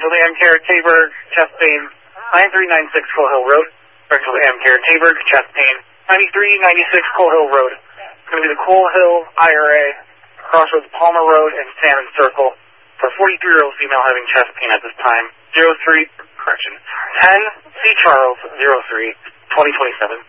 to Amcare, Taberg, chest pain, 9396 Coal Hill Road. Direction to Amcare, Taberg, chest pain, 9396 Coal Hill Road. It's going to be the Coal Hill IRA, crossroads Palmer Road and Salmon Circle, for a 43-year-old female having chest pain at this time. 10 C. Charles 03, 2027.